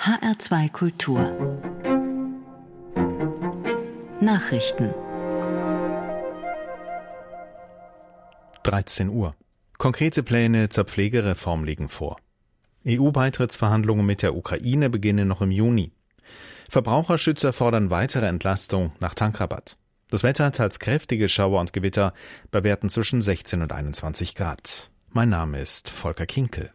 HR2 Kultur Nachrichten 13 Uhr. Konkrete Pläne zur Pflegereform liegen vor. EU-Beitrittsverhandlungen mit der Ukraine beginnen noch im Juni. Verbraucherschützer fordern weitere Entlastung nach Tankrabatt. Das Wetter teils kräftige Schauer und Gewitter bei Werten zwischen 16 und 21 Grad. Mein Name ist Volker Kinkel.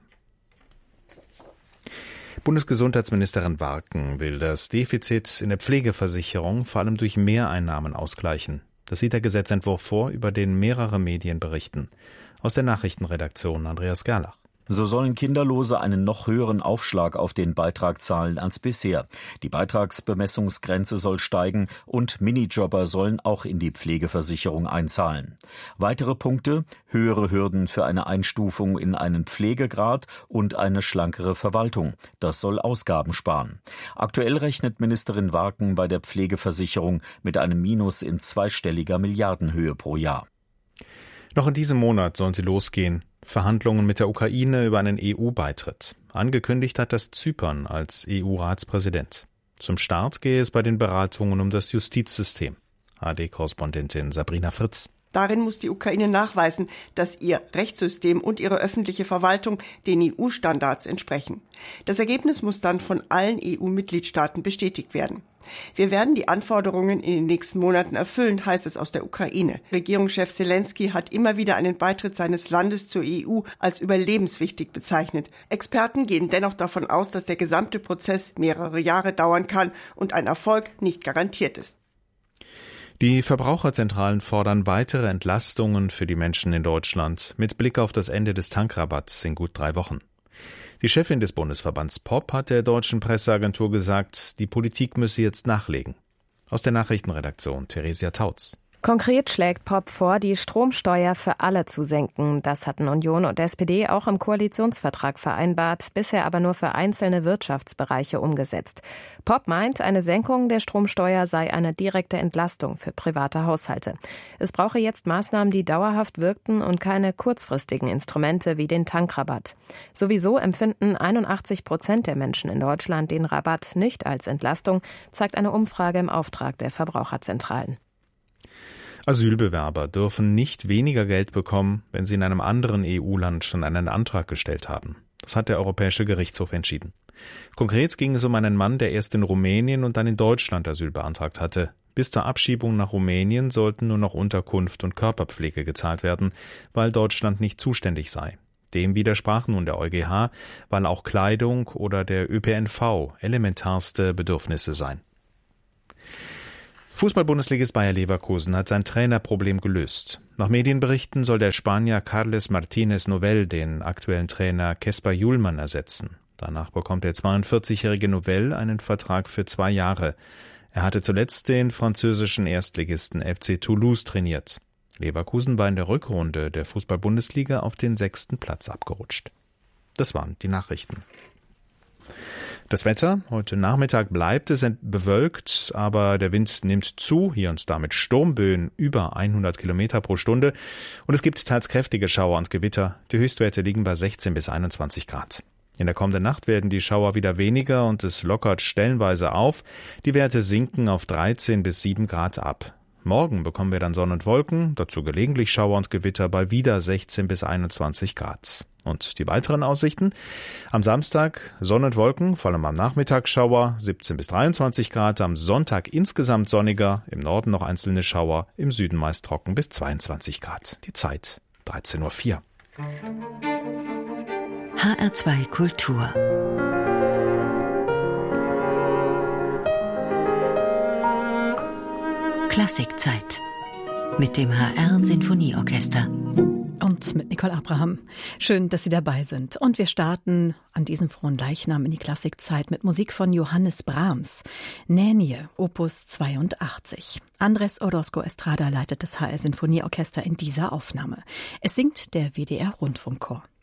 Bundesgesundheitsministerin Warken will das Defizit in der Pflegeversicherung vor allem durch Mehreinnahmen ausgleichen. Das sieht der Gesetzentwurf vor, über den mehrere Medien berichten. Aus der Nachrichtenredaktion Andreas Gerlach. So sollen Kinderlose einen noch höheren Aufschlag auf den Beitrag zahlen als bisher. Die Beitragsbemessungsgrenze soll steigen und Minijobber sollen auch in die Pflegeversicherung einzahlen. Weitere Punkte: höhere Hürden für eine Einstufung in einen Pflegegrad und eine schlankere Verwaltung. Das soll Ausgaben sparen. Aktuell rechnet Ministerin Warken bei der Pflegeversicherung mit einem Minus in zweistelliger Milliardenhöhe pro Jahr. Noch in diesem Monat sollen sie losgehen. Verhandlungen mit der Ukraine über einen EU-Beitritt. Angekündigt hat das Zypern als EU-Ratspräsident. Zum Start gehe es bei den Beratungen um das Justizsystem. ARD-Korrespondentin Sabrina Fritz. Darin muss die Ukraine nachweisen, dass ihr Rechtssystem und ihre öffentliche Verwaltung den EU-Standards entsprechen. Das Ergebnis muss dann von allen EU-Mitgliedstaaten bestätigt werden. Wir werden die Anforderungen in den nächsten Monaten erfüllen, heißt es aus der Ukraine. Regierungschef Selenskyj hat immer wieder einen Beitritt seines Landes zur EU als überlebenswichtig bezeichnet. Experten gehen dennoch davon aus, dass der gesamte Prozess mehrere Jahre dauern kann und ein Erfolg nicht garantiert ist. Die Verbraucherzentralen fordern weitere Entlastungen für die Menschen in Deutschland mit Blick auf das Ende des Tankrabatts in gut 3 Wochen. Die Chefin des Bundesverbands POP hat der deutschen Presseagentur gesagt, die Politik müsse jetzt nachlegen. Aus der Nachrichtenredaktion Theresia Tautz. Konkret schlägt POP vor, die Stromsteuer für alle zu senken. Das hatten Union und SPD auch im Koalitionsvertrag vereinbart, bisher aber nur für einzelne Wirtschaftsbereiche umgesetzt. POP meint, eine Senkung der Stromsteuer sei eine direkte Entlastung für private Haushalte. Es brauche jetzt Maßnahmen, die dauerhaft wirkten und keine kurzfristigen Instrumente wie den Tankrabatt. Sowieso empfinden 81% der Menschen in Deutschland den Rabatt nicht als Entlastung, zeigt eine Umfrage im Auftrag der Verbraucherzentralen. Asylbewerber dürfen nicht weniger Geld bekommen, wenn sie in einem anderen EU-Land schon einen Antrag gestellt haben. Das hat der Europäische Gerichtshof entschieden. Konkret ging es um einen Mann, der erst in Rumänien und dann in Deutschland Asyl beantragt hatte. Bis zur Abschiebung nach Rumänien sollten nur noch Unterkunft und Körperpflege gezahlt werden, weil Deutschland nicht zuständig sei. Dem widersprach nun der EuGH, weil auch Kleidung oder der ÖPNV elementarste Bedürfnisse seien. Fußball-Bundesligist Bayer Leverkusen hat sein Trainerproblem gelöst. Nach Medienberichten soll der Spanier Carles Martínez Novell den aktuellen Trainer Kesper Hjulmand ersetzen. Danach bekommt der 42-jährige Novell einen Vertrag für 2 Jahre. Er hatte zuletzt den französischen Erstligisten FC Toulouse trainiert. Leverkusen war in der Rückrunde der Fußball-Bundesliga auf den 6. Platz abgerutscht. Das waren die Nachrichten. Das Wetter: Heute Nachmittag bleibt es bewölkt, aber der Wind nimmt zu, hier und da mit Sturmböen über 100 Kilometer pro Stunde. Und es gibt teils kräftige Schauer und Gewitter. Die Höchstwerte liegen bei 16 bis 21 Grad. In der kommenden Nacht werden die Schauer wieder weniger und es lockert stellenweise auf. Die Werte sinken auf 13 bis 7 Grad ab. Morgen bekommen wir dann Sonne und Wolken, dazu gelegentlich Schauer und Gewitter bei wieder 16 bis 21 Grad. Und die weiteren Aussichten: Am Samstag Sonne und Wolken, vor allem am Nachmittag Schauer, 17 bis 23 Grad. Am Sonntag insgesamt sonniger, im Norden noch einzelne Schauer, im Süden meist trocken bis 22 Grad. Die Zeit 13:04 Uhr. HR2 Kultur Klassikzeit mit dem HR Sinfonieorchester. Und mit Nicole Abraham. Schön, dass Sie dabei sind. Und wir starten an diesem frohen Leichnam in die Klassikzeit mit Musik von Johannes Brahms. Nänie, Opus 82. Andrés Orozco Estrada leitet das HR Sinfonieorchester in dieser Aufnahme. Es singt der WDR Rundfunkchor.